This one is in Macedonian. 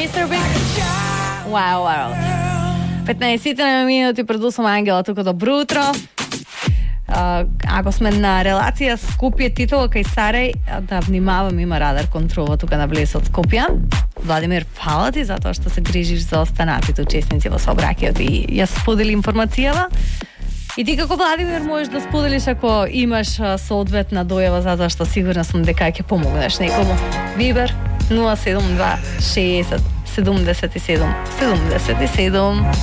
Mr. Big Wow World. 15 minúty pred 8 Ангела, тука добро утро. Ако сме на релација Скопје Титово кај Сарај, да внимавам, има радар контрола тука на близо од Скопје. Владимир, фала ти за тоа што се грижиш за останатите учесници во сообраќајот и ја сподели информацијава. И ти како Владимир можеш да споделиш ако имаш соодветна дојава, затоа што сигурна сум дека ќе помогнеш некому. Вибер 072 60 77 77.